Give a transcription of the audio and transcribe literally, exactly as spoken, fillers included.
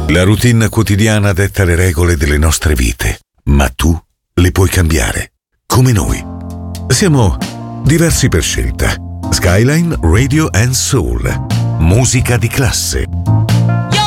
La routine quotidiana detta le regole delle nostre vite, ma tu le puoi cambiare, come noi. Siamo diversi per scelta. Skyline Radio and Soul. Musica di classe.